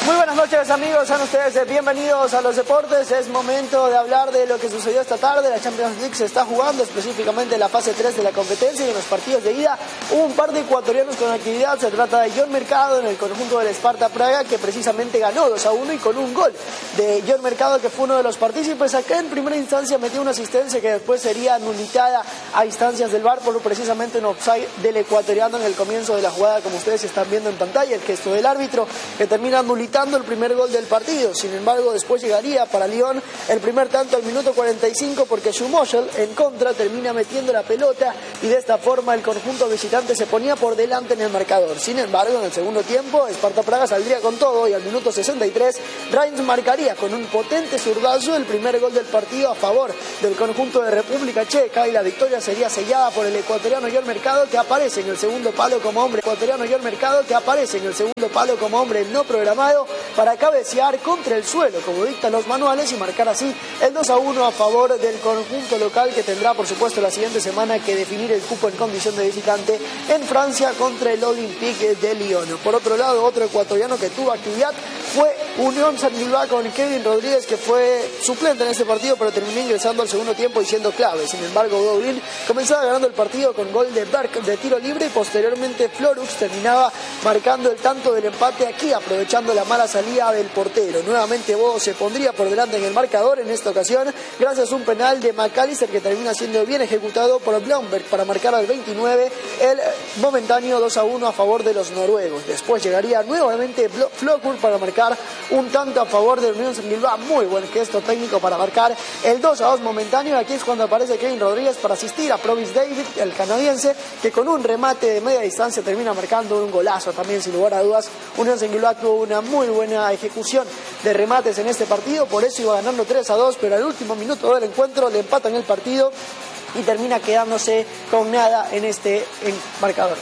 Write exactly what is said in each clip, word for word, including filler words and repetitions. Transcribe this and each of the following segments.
Muy buenas noches, amigos, sean ustedes bienvenidos a los deportes. Es momento de hablar de lo que sucedió esta tarde. La Champions League se está jugando, específicamente la fase tres de la competencia, y en los partidos de ida hubo un par de ecuatorianos con actividad. Se trata de John Mercado en el conjunto del Sparta Praga, que precisamente ganó dos a uno, y con un gol de John Mercado, que fue uno de los partícipes. Acá en primera instancia metió una asistencia que después sería anulitada a instancias del V A R por precisamente un offside del ecuatoriano en el comienzo de la jugada, como ustedes están viendo en pantalla, el gesto del árbitro que termina anulitando el primer gol del partido. Sin embargo, después llegaría para Lyon el primer tanto al minuto cuarenta y cinco, porque Schumacher en contra termina metiendo la pelota, y de esta forma el conjunto visitante se ponía por delante en el marcador. Sin embargo, en el segundo tiempo Sparta Praga saldría con todo, y al minuto sesenta y tres Reims marcaría con un potente zurdazo el primer gol del partido a favor del conjunto de República Checa, y la victoria sería sellada por el ecuatoriano John Mercado, que aparece en el segundo palo como hombre ecuatoriano John Mercado que aparece en el segundo palo como hombre no programado, para cabecear contra el suelo, como dictan los manuales, y marcar así el dos a uno a favor del conjunto local, que tendrá por supuesto la siguiente semana que definir el cupo en condición de visitante en Francia contra el Olympique de Lyon. Por otro lado, otro ecuatoriano que tuvo actividad fue Unión San Gilbert, con Kevin Rodríguez, que fue suplente en este partido, pero terminó ingresando al segundo tiempo y siendo clave. Sin embargo, Dublín comenzaba ganando el partido con gol de Berg de tiro libre, y posteriormente Florux terminaba marcando el tanto del empate aquí, aprovechando la mala salida del portero. Nuevamente Bodo se pondría por delante en el marcador, en esta ocasión gracias a un penal de McAllister, que termina siendo bien ejecutado por Blomberg para marcar al veintinueve el momentáneo dos a uno a favor de los noruegos. Después llegaría nuevamente Flokur para marcar un tanto a favor de Unión San Gilbert. Muy buen gesto técnico para marcar el dos a dos momentáneo. Aquí es cuando aparece Kevin Rodríguez para asistir a Provis David, el canadiense, que con un remate de media distancia termina marcando un golazo también, sin lugar a dudas. Unión San Gilbert tuvo una muy buena ejecución de remates en este partido, por eso iba ganando tres a dos, pero al último minuto del encuentro le empatan el partido y termina quedándose con nada en este marcador.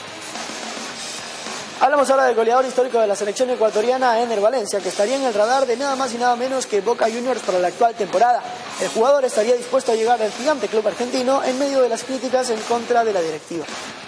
Hablamos ahora del goleador histórico de la selección ecuatoriana, Ener Valencia, que estaría en el radar de nada más y nada menos que Boca Juniors para la actual temporada. El jugador estaría dispuesto a llegar al gigante club argentino en medio de las críticas en contra de la directiva.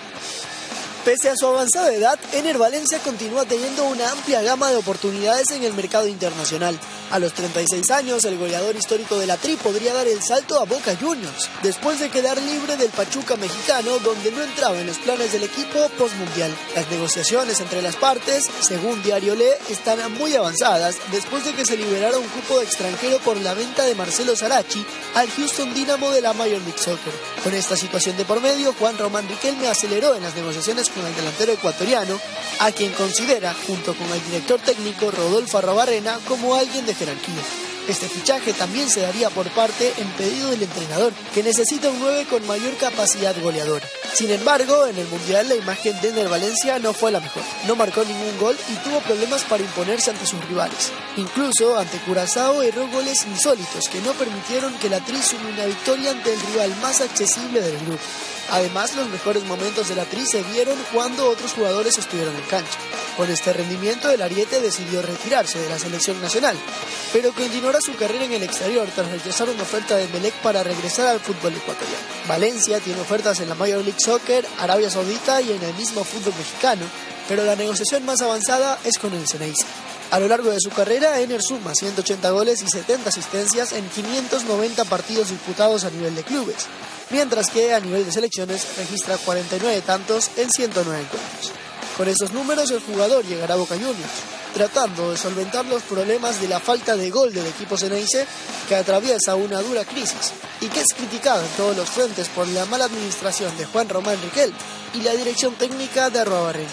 Pese a su avanzada edad, Ener Valencia continúa teniendo una amplia gama de oportunidades en el mercado internacional. A los treinta y seis años, el goleador histórico de la Tri podría dar el salto a Boca Juniors, después de quedar libre del Pachuca mexicano, donde no entraba en los planes del equipo postmundial. Las negociaciones entre las partes, según Diario Le, están muy avanzadas, después de que se liberara un cupo de extranjero por la venta de Marcelo Sarachi al Houston Dynamo de la Major League Soccer. Con esta situación de por medio, Juan Román Riquelme aceleró en las negociaciones con el delantero ecuatoriano, a quien considera, junto con el director técnico Rodolfo Arrobarrena, como alguien de jerarquía. Este fichaje también se daría por parte en pedido del entrenador, que necesita un nueve con mayor capacidad goleadora. Sin embargo, en el Mundial la imagen de Ener Valencia no fue la mejor. No marcó ningún gol y tuvo problemas para imponerse ante sus rivales. Incluso ante Curazao erró goles insólitos que no permitieron que la Tri sume una victoria ante el rival más accesible del grupo. Además, los mejores momentos de la Tri se vieron cuando otros jugadores estuvieron en cancha. Con este rendimiento, el ariete decidió retirarse de la selección nacional, pero continuará su carrera en el exterior tras rechazar una oferta de Emelec para regresar al fútbol ecuatoriano. Valencia tiene ofertas en la Major League Soccer, Arabia Saudita y en el mismo fútbol mexicano, pero la negociación más avanzada es con el Ceneice. A lo largo de su carrera, Ener suma ciento ochenta goles y setenta asistencias en quinientos noventa partidos disputados a nivel de clubes, mientras que a nivel de selecciones registra cuarenta y nueve tantos en ciento nueve encuentros. Con estos números, el jugador llegará a Boca Juniors, tratando de solventar los problemas de la falta de gol del equipo Ceneice, que atraviesa una dura crisis y que es criticado en todos los frentes por la mala administración de Juan Román Riquelme y la dirección técnica de Arrobarrena.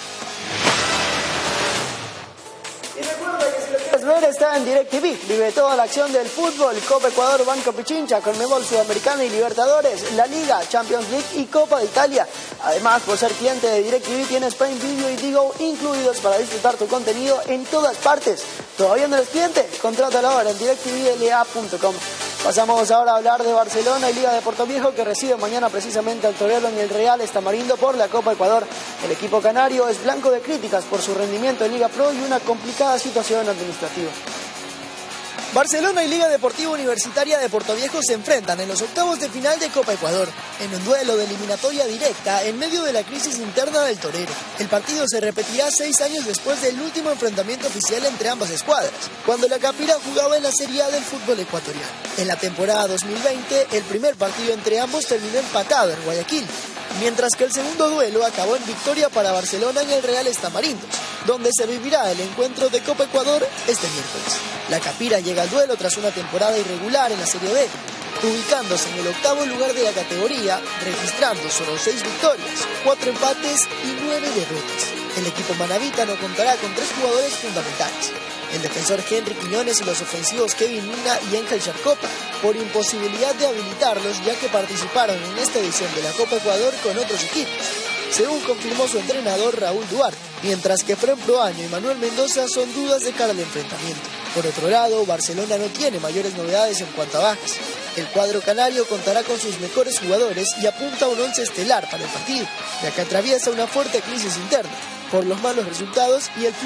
Ver está en DirecTV. Vive toda la acción del fútbol: Copa Ecuador, Banco Pichincha, Conmebol Sudamericana y Libertadores, la Liga, Champions League y Copa de Italia. Además, por ser cliente de DirecTV, tienes Prime Video y Digo incluidos para disfrutar tu contenido en todas partes. ¿Todavía no eres cliente? Contrátalo ahora en direct t v l a punto com. Pasamos ahora a hablar de Barcelona y Liga de Puerto Viejo, que recibe mañana precisamente al Torero en el Real Estamarindo por la Copa Ecuador. El equipo canario es blanco de críticas por su rendimiento en Liga Pro y una complicada situación administrativa. Barcelona y Liga Deportiva Universitaria de Portoviejo se enfrentan en los octavos de final de Copa Ecuador, en un duelo de eliminatoria directa en medio de la crisis interna del torero. El partido se repetirá seis años después del último enfrentamiento oficial entre ambas escuadras, cuando la Capira jugaba en la Serie A del fútbol ecuatoriano. En la temporada dos mil veinte, el primer partido entre ambos terminó empatado en Guayaquil, mientras que el segundo duelo acabó en victoria para Barcelona en el Real Estamarindus, donde se vivirá el encuentro de Copa Ecuador este miércoles. La Capira llega al duelo tras una temporada irregular en la Serie B, ubicándose en el octavo lugar de la categoría, registrando solo seis victorias, cuatro empates y nueve derrotas. El equipo manavitano contará con tres jugadores fundamentales: el defensor Henry Quiñones y los ofensivos Kevin Mina y Ángel Charcopa, por imposibilidad de habilitarlos ya que participaron en esta edición de la Copa Ecuador con otros equipos, según confirmó su entrenador Raúl Duarte, mientras que Fren Proaño y Manuel Mendoza son dudas de cara al enfrentamiento. Por otro lado, Barcelona no tiene mayores novedades en cuanto a bajas. El cuadro canario contará con sus mejores jugadores y apunta a un once estelar para el partido, ya que atraviesa una fuerte crisis interna por los malos resultados y el